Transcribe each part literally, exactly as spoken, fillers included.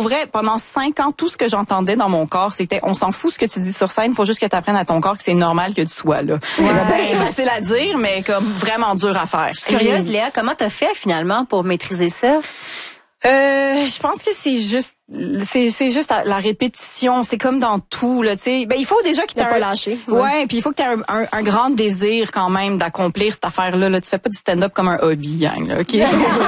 vrai, pendant cinq ans, tout ce que j'entendais dans mon corps, c'était on s'en fout ce que tu dis sur scène, faut juste que tu apprennes à ton corps que c'est normal que tu sois là. Ouais. C'est bien facile à dire, mais comme vraiment dur à faire. Je suis curieuse, Léa, comment t'as fait finalement pour maîtriser ça? Euh, je pense que c'est juste c'est c'est juste la répétition, c'est comme dans tout là, tu sais. Ben il faut déjà que tu pas lâché. Ouais, ouais puis il faut que tu aies un, un, un grand désir quand même d'accomplir cette affaire là, là. Tu fais pas du stand-up comme un hobby, gang, là. OK.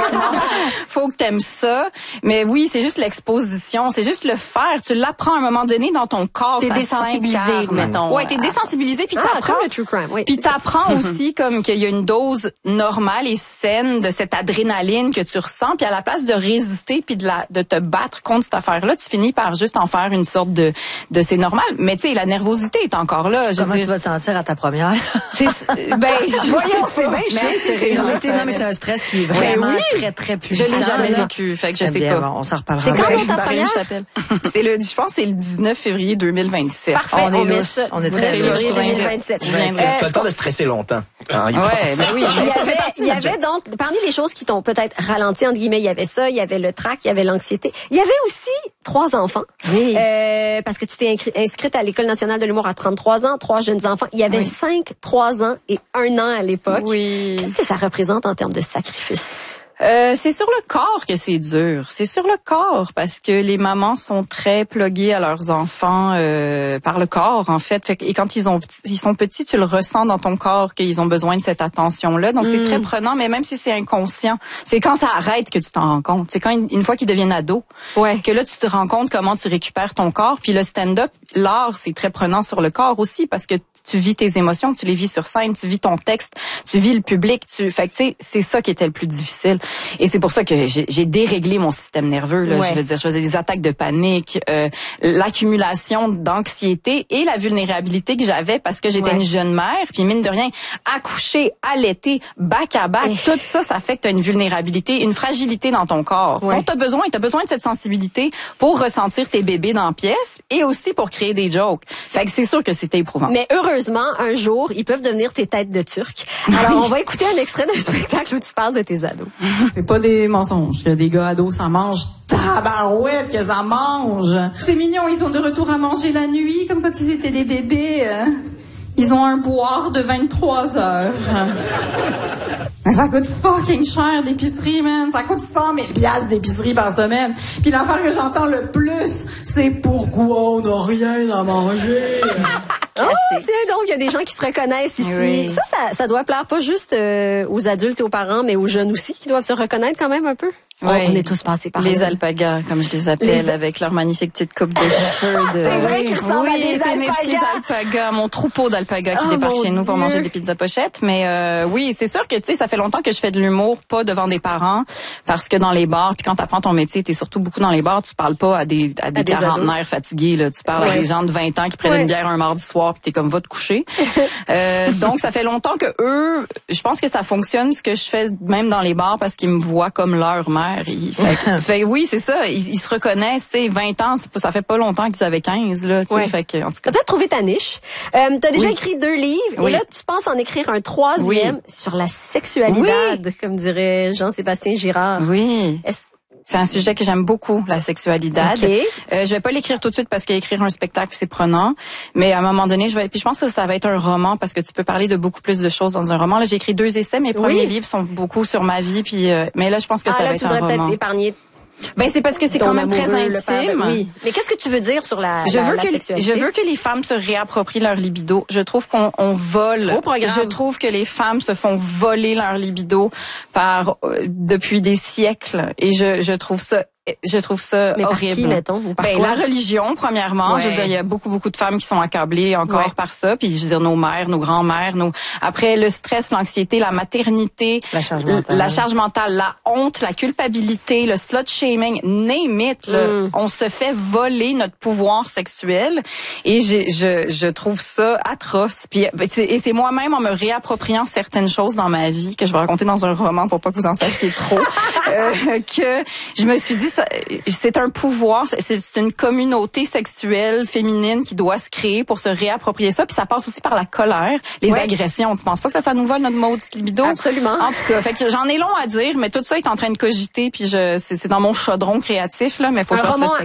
Faut que tu aimes ça, mais oui, c'est juste l'exposition, c'est juste le faire, tu l'apprends à un moment donné dans ton corps, t'es désensibilisé, mettons. Ouais, t'es désensibilisé puis ah, t'apprends le true crime, oui. Puis t'apprends aussi comme qu'il y a une dose normale et saine de cette adrénaline que tu ressens, puis à la place de résister puis de la de te battre contre cette affaire-là, tu finis par juste en faire une sorte de de c'est normal. Mais tu sais, la nervosité est encore là. Je Comment dire, tu vas te sentir à ta première? ben, je voyons, c'est bien chiant. Non, mais c'est un stress qui est vraiment ben oui. très, très puissant. Je l'ai jamais vécu, fait que je sais bien, pas. On s'en reparlera. C'est quand ta première? C'est le, je pense, que c'est le dix-neuf février deux mille vingt-sept. Parfait, on, on est lousse. On est très lousse. février deux mille vingt-sept. Je viendrai. Euh, T'as le temps de stresser longtemps. Hein, il ouais, ben oui. Il y ça avait, fait partie il y avait donc, parmi les choses qui t'ont peut-être ralenti, entre guillemets, il y avait ça, il y avait le trac, il y avait l'anxiété. Il y avait aussi trois enfants. Oui. Euh, parce que tu t'es inscrite à l'École nationale de l'humour à trente-trois ans, trois jeunes enfants. Il y avait oui. cinq, trois ans et un an à l'époque. Oui. Qu'est-ce que ça représente en termes de sacrifice? Euh, c'est sur le corps que c'est dur. C'est sur le corps parce que les mamans sont très pluguées à leurs enfants euh, par le corps en fait. fait que, et quand ils ont ils sont petits, tu le ressens dans ton corps qu'ils ont besoin de cette attention-là. Donc mm. c'est très prenant, mais même si c'est inconscient, c'est quand ça arrête que tu t'en rends compte. C'est quand une, une fois qu'ils deviennent ados, ouais. que là tu te rends compte comment tu récupères ton corps. Puis le stand-up, l'art, c'est très prenant sur le corps aussi parce que tu vis tes émotions, tu les vis sur scène, tu vis ton texte, tu vis le public. Tu, fait que tu sais, c'est ça qui était le plus difficile. Et c'est pour ça que j'ai, j'ai déréglé mon système nerveux. Là, ouais. Je veux dire, je faisais des attaques de panique, euh, l'accumulation d'anxiété et la vulnérabilité que j'avais parce que j'étais ouais. une jeune mère. Puis mine de rien, accoucher, allaiter, bac à bac, tout ça, ça fait que tu as une vulnérabilité, une fragilité dans ton corps. Ouais. Donc, tu as besoin, tu as besoin de cette sensibilité pour ressentir tes bébés dans la pièce et aussi pour créer des jokes. Fait que c'est sûr que c'était éprouvant. Mais heureusement, un jour, ils peuvent devenir tes têtes de turc. Alors, on va écouter un extrait d'un spectacle où tu parles de tes ados. C'est pas des mensonges. Il y a des gars ados, ça mange tabarouette que ça mange. C'est mignon, ils sont de retour à manger la nuit, comme quand ils étaient des bébés. Euh, ils ont un boire de vingt-trois heures. Mais ça coûte fucking cher d'épicerie, man. Ça coûte cent mille piastres d'épicerie par semaine. Puis l'affaire que j'entends le plus, c'est pourquoi on n'a rien à manger. Oh, tiens, donc, il y a des gens qui se reconnaissent ici. Oui. Ça, ça, ça doit plaire pas juste euh, aux adultes et aux parents, mais aux jeunes aussi, qui doivent se reconnaître quand même un peu. Oui. On, on est tous passés par les là. alpagas, comme je les appelle, les... avec leur magnifique petite coupe de cheveux. De... C'est vrai qu'ils ressemblent oui, à des c'est alpagas. mes petits alpagas, mon troupeau d'alpagas qui oh, débarque chez Dieu. nous pour manger des pizzas pochettes. Mais euh, oui, c'est sûr que tu sais, ça fait longtemps que je fais de l'humour, pas devant des parents, parce que dans les bars, puis quand t'apprends ton métier, t'es surtout beaucoup dans les bars, tu parles pas à des à des, à des quarantenaires fatigués, là. Tu parles ouais. à des gens de vingt ans qui prennent ouais. une bière un mardi soir, puis t'es comme va te coucher. euh, donc ça fait longtemps que eux, je pense que ça fonctionne ce que je fais même dans les bars parce qu'ils me voient comme leur mère. Ils, fait, fait oui, c'est ça, ils, ils se reconnaissent, tu sais, vingt ans, c'est pas, ça fait pas longtemps qu'ils avaient quinze là, tu sais, ouais. fait que en tout cas. T'as peut-être trouvé ta niche. Euh, t'as déjà oui. écrit deux livres oui. et là tu penses en écrire un troisième oui. sur la sexualité, oui. comme dirait Jean-Sébastien Girard. Oui. Est-ce C'est un sujet que j'aime beaucoup, la sexualité. Okay. Euh, je vais pas l'écrire tout de suite parce qu'écrire un spectacle, c'est prenant. Mais à un moment donné, je vais. Puis je pense que ça va être un roman parce que tu peux parler de beaucoup plus de choses dans un roman. Là, j'ai écrit deux essais. Mes premiers oui. livres sont beaucoup sur ma vie. Puis, euh, mais là, je pense que ah, ça là, va être un roman. Tu voudrais peut-être épargner. Ben c'est parce que c'est quand même très amoureux, intime. Oui. Mais qu'est-ce que tu veux dire sur la, je la, veux la que, sexualité? Je veux que les femmes se réapproprient leur libido. Je trouve qu'on on vole. Au programme. Je trouve que les femmes se font voler leur libido par euh, depuis des siècles et je je trouve ça Je trouve ça Mais horrible. Par qui, mettons, ou par ben, quoi? La religion, premièrement. Ouais. Je veux dire, il y a beaucoup, beaucoup de femmes qui sont accablées encore ouais. par ça. Puis, je veux dire, nos mères, nos grands-mères, nos... Après, le stress, l'anxiété, la maternité, la charge mentale, la, charge mentale, la honte, la culpabilité, le slut-shaming, name it, là. Mm. On se fait voler notre pouvoir sexuel. Et je, je, je trouve ça atroce. Puis, et c'est moi-même, en me réappropriant certaines choses dans ma vie, que je vais raconter dans un roman pour pas que vous en sachiez trop, euh, que je me suis dit, ça, c'est un pouvoir, c'est, c'est une communauté sexuelle féminine qui doit se créer pour se réapproprier ça. Puis ça passe aussi par la colère, les ouais. agressions. Tu penses pas que ça, ça nous vole notre maudite libido? Absolument. En tout cas, fait que j'en ai long à dire, mais tout ça est en train de cogiter. Puis je, c'est, c'est dans mon chaudron créatif là, mais faut que je fasse le